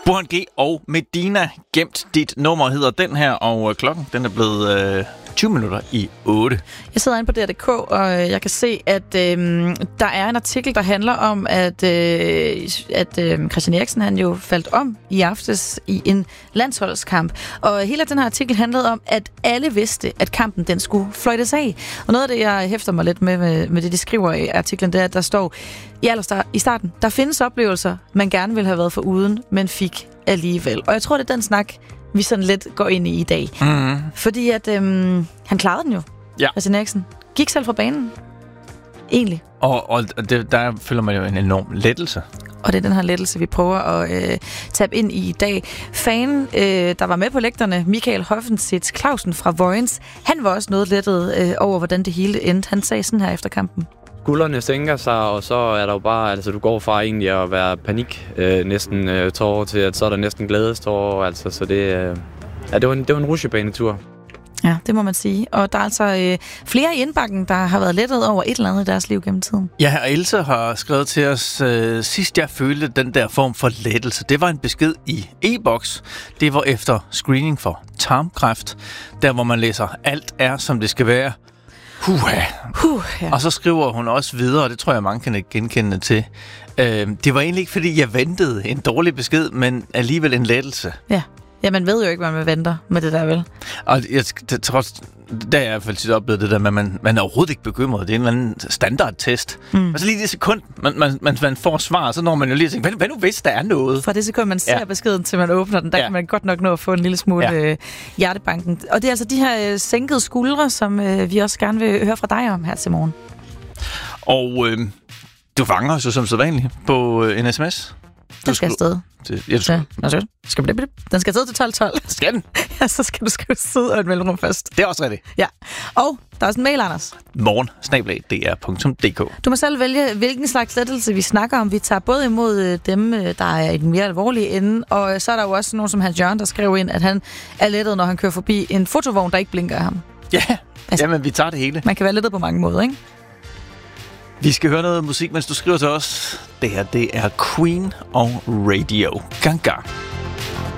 Burhan G og Medina, Gemt dit nummer hedder den her, og klokken den er blevet 20 minutter i 8. Jeg sidder inde på DR.dk, og jeg kan se, at der er en artikel, der handler om, at Christian Eriksen han jo faldt om i aftes i en landsholdskamp. Og hele den her artikel handlede om, at alle vidste, at kampen den skulle fløjtes af. Og noget af det, jeg hæfter mig lidt med det, de skriver i artiklen, det er, at der står i starten, der findes oplevelser, man gerne ville have været foruden, men fik alligevel. Og jeg tror, det er den snak, vi sådan lidt går ind i dag. Mm-hmm. Fordi at han klarede den jo, Christian Eriksen. Gik selv fra banen. Egentlig. Og der føler man jo en enorm lettelse. Og det er den her lettelse, vi prøver at tabe ind i dag. Fanen, der var med på lægterne, Michael Hoffensitz Clausen fra Vojens, han var også noget lettet over, hvordan det hele endte. Han sagde sådan her efter kampen. Skuldrene sænker sig, og så er der jo bare, altså du går fra egentlig at være panik, næsten tårer til, at så er der næsten glædestårer, altså, så det var en rutsjebanetur. Ja, det må man sige. Og der er altså flere i indbakken, der har været lettet over et eller andet i deres liv gennem tiden. Ja, og Else har skrevet til os, sidst jeg følte den der form for lettelse, det var en besked i e-boks. Det var efter screening for tarmkræft, der hvor man læser, alt er som det skal være. Ja. Og så skriver hun også videre, og det tror jeg mange kan genkende til. Det var egentlig ikke, fordi jeg ventede en dårlig besked, men alligevel en lettelse. Ja, man ved jo ikke, hvad man venter med det der, vel? Og der er jeg i hvert fald tit oplevet det der med, at man er overhovedet ikke bekymret. Det er en eller anden standardtest. Og så lige det sekund, man får svar, så når man jo lige tænker, hvad nu hvis der er noget? Fra det sekund, man ser beskeden, til man åbner den, der kan man godt nok nå at få en lille smule hjertebanken. Og det er altså de her sænkede skuldre, som vi også gerne vil høre fra dig om her til morgen. Og du fanger os jo som sædvanligt på en sms. Den skal afsted. Den skal afsted til 12.12. Skal den? Ja, så skal du skrive sød og et mellemrum først. Det er også rigtigt. Ja. Og der er også en mail, Anders. morgen@dr.dk. Du må selv vælge, hvilken slags lettelse vi snakker om. Vi tager både imod dem, der er i den mere alvorlige ende, og så er der jo også nogen som Hans Jørgen, der skriver ind, at han er lettet, når han kører forbi en fotovogn, der ikke blinker af ham. Ja, altså, jamen vi tager det hele. Man kan være lettet på mange måder, ikke? Vi skal høre noget musik, mens du skriver til os. Det her, det er Queen og Radio Gaga.